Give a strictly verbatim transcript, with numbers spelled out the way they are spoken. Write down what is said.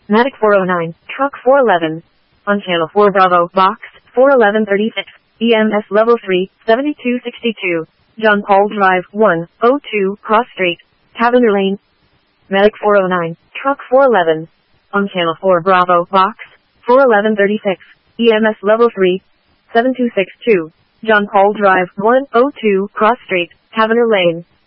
Medic four oh nine, Truck four eleven. On Channel four Bravo, Box four eleven thirty-six, E M S Level three, seventy-two sixty-two. John Paul Drive, one oh two, Cross Street, Taverner Lane. Medic four oh nine, Truck four eleven. On Channel four Bravo, Box four eleven thirty-six, E M S Level three, seventy-two sixty-two. John Paul Drive, one oh two, Cross Street, Taverner Lane.